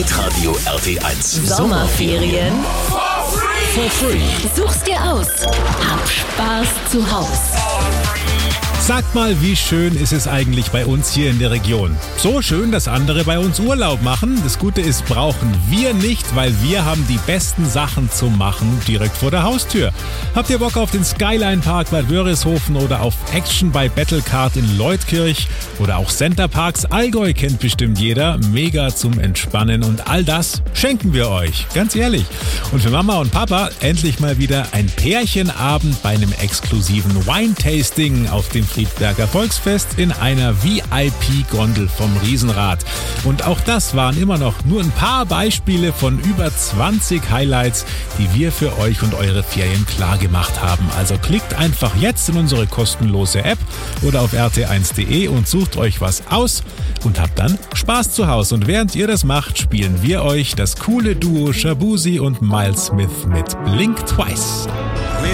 Hitradio RT1 Sommerferien for free. Such's dir aus. Hab Spaß zu Haus. Sagt mal, wie schön ist es eigentlich bei uns hier in der Region? So schön, dass andere bei uns Urlaub machen. Das Gute ist, brauchen wir nicht, weil wir haben die besten Sachen zum Machen direkt vor der Haustür. Habt ihr Bock auf den Skyline Park Bad Wörishofen oder auf Action bei Battlecard in Leutkirch oder auch Center Parks Allgäu kennt bestimmt jeder. Mega zum Entspannen und all das schenken wir euch, ganz ehrlich. Und für Mama und Papa endlich mal wieder ein Pärchenabend bei einem exklusiven Wine-Tasting auf dem Friedberger Volksfest in einer VIP-Gondel vom Riesenrad. Und auch das waren immer noch nur ein paar Beispiele von über 20 Highlights, die wir für euch und eure Ferien klar gemacht haben. Also klickt einfach jetzt in unsere kostenlose App oder auf rt1.de und sucht euch was aus und habt dann Spaß zu Hause. Und während ihr das macht, spielen wir euch das coole Duo Shabuzi und Miles Smith mit Blink Twice.